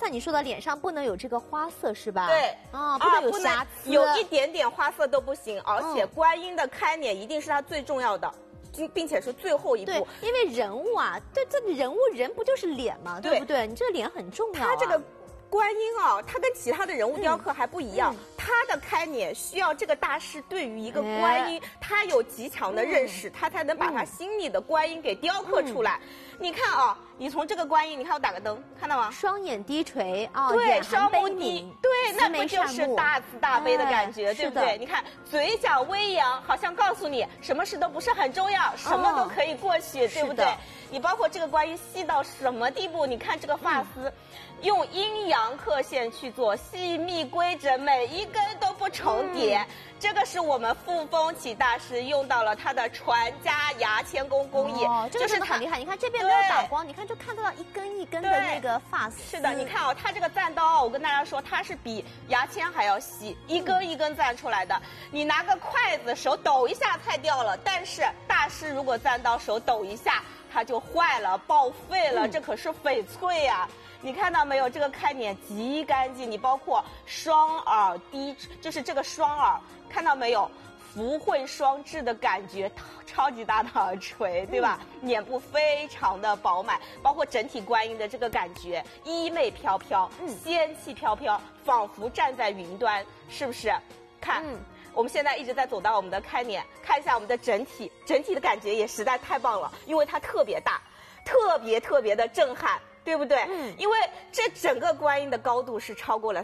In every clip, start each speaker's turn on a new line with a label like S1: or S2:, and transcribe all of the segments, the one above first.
S1: 才你说的脸上不能有这个花色是吧？
S2: 对，
S1: 啊，不能有瑕疵，
S2: 有一点点花色都不行，而且观音的开脸一定是它最重要的。并且是最后一步，
S1: 对，因为人物啊，这个人不就是脸吗？对不对？你这个脸很重要、啊。
S2: 它这个观音啊，它跟其他的人物雕刻还不一样，它的开脸需要这个大师对于一个观音，他有极强的认识，他才能把他心里的观音给雕刻出来。你看啊，你从这个观音，你看我打个灯，看到吗？
S1: 双眼低垂啊，
S2: 对，
S1: 双
S2: 目低，对，那不就是大慈大悲的感觉，对不对？你看嘴角微扬，好像告诉你什么事都不是很重要，什么都可以过去，对不对？你包括这个观音细到什么地步？你看这个发丝，用阴阳刻线去做，细密规整，每一根都不重叠。这个是我们傅风启大师用到了他的传家牙签工工艺，
S1: 这个真的很厉害。你看这边没有打光，你看就看得到一根一根的那个发丝。
S2: 是的，你看啊，它这个钻刀，我跟大家说，它是比牙签还要细，一根一根钻出来的。你拿个筷子手抖一下菜掉了，但是大师如果钻刀手抖一下，它就坏了，报废了。这可是翡翠呀！你看到没有？这个开脸极干净，你包括双耳低，就是这个双耳，看到没有？福慧双至的感觉，超级大的耳垂，对吧？脸部非常的饱满，包括整体观音的这个感觉，衣袂飘飘，仙气飘飘，仿佛站在云端，是不是？看。我们现在一直在走到我们的开脸，看一下我们的整体的感觉也实在太棒了，因为它特别大，特别的震撼。对不对？因为这整个观音的高度是超过了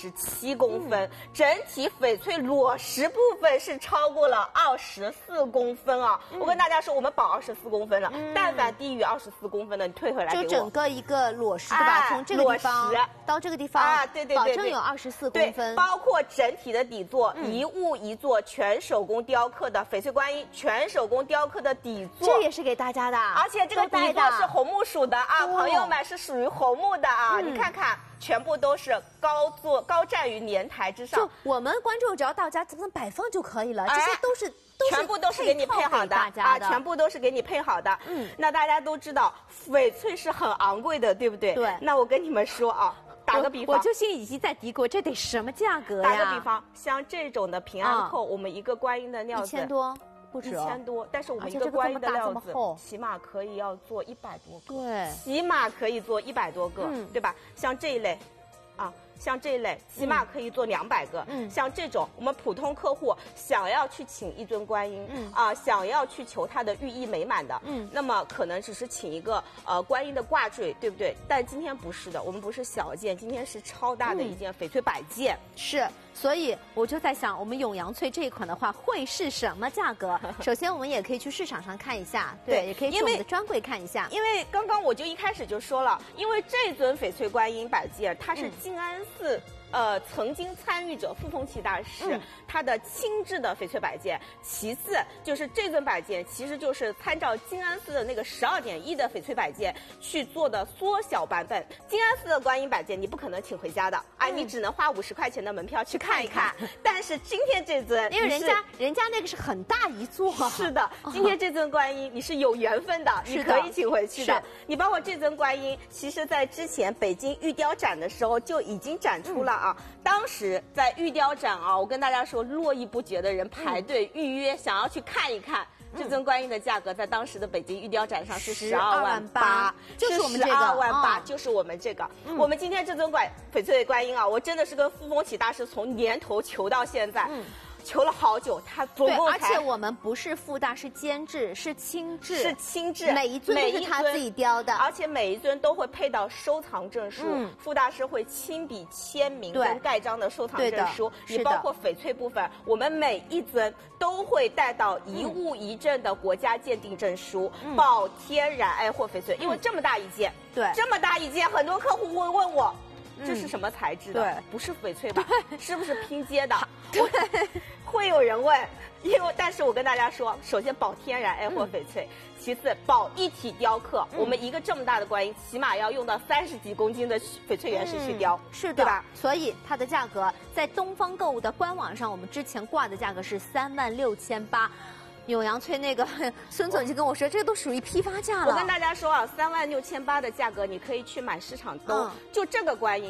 S2: 37公分，整体翡翠裸石部分是超过了24公分啊！我跟大家说，我们保24公分了，但凡低于24公分的，你退回来给我。
S1: 就整个一个裸石对吧？从这个地方到这个地方啊，对，保证有24公分。
S2: 包括整体的底座，一物一座全手工雕刻的翡翠观音，全手工雕刻的底座，
S1: 这也是给大家的，
S2: 而且这个底座是红木属的啊，朋友们。是属于红木的啊，你看看，全部都是高站于莲台之上。
S1: 就我们观众只要到家怎么摆放就可以了，这些都是
S2: 全部都是给你配好的啊，全部都是给你配好的。那大家都知道翡翠是很昂贵的，对不对？对。那我跟你们说啊，打个比方，
S1: 我就心里已经在嘀咕，这得什么价格呀？
S2: 打个比方，像这种的平安扣，我们一个观音的料子
S1: 1000多。不止
S2: 1000多，但是我们一个观音的料子起码可以要做100多个，
S1: 对，
S2: 起码可以做100多个，对吧？像这一类，像这一类起码可以做200个。像这种我们普通客户想要去请一尊观音，想要去求它的寓意美满的，那么可能只是请一个观音的挂坠，对不对？但今天不是的，我们不是小件，今天是超大的一件翡翠摆件，
S1: 是。所以我就在想，我们永阳翠这一款的话会是什么价格？首先我们也可以去市场上看一下，对，也可以去我们的专柜看一下。
S2: 因为刚刚我就一开始就说了，因为这尊翡翠观音摆件它是静安寺曾经参与者傅风启大师他的亲制的翡翠摆件。其次就是这尊摆件其实就是参照静安寺的那个12.1的翡翠摆件去做的缩小版本。静安寺的观音摆件你不可能请回家的，你只能花50块钱的门票去看一看。但是今天这尊，
S1: 因为人家那个是很大一座，
S2: 是的，今天这尊观音你是有缘分的，你可以请回去的。你包括这尊观音，其实在之前北京玉雕展的时候就已经展出了。当时在玉雕展我跟大家说，络绎不绝的人排队预约，想要去看一看这尊观音的价格，在当时的北京玉雕展上是12万8，
S1: 就是我们这个
S2: 12万8，就是我们这个。我们今天这尊翡翠观音我真的是跟傅风启大师从年头求到现在。求了好久，他总共
S1: 而且我们不是傅大师监制，是亲制，每一尊都是他自己雕的，
S2: 而且每一尊都会配到收藏证书。傅大师会亲笔签名跟盖章的收藏证书。你包括翡翠部分，我们每一尊都会带到一物一证的国家鉴定证书，保天然爱货翡翠。因为这么大一件，这么大一件，很多客户会问我。这是什么材质的？对，不是翡翠吧？是不是拼接的？对，会有人问。但是我跟大家说，首先保天然爱货翡翠，其次保一体雕刻。我们一个这么大的观音，起码要用到30几公斤的翡翠原石去雕，
S1: 是的，
S2: 对吧？
S1: 所以它的价格在东方购物的官网上，我们之前挂的价格是36800。永阳翠那个孙总就跟我说，这个都属于批发价了。
S2: 我跟大家说36800的价格，你可以去买市场兜，就这个观音。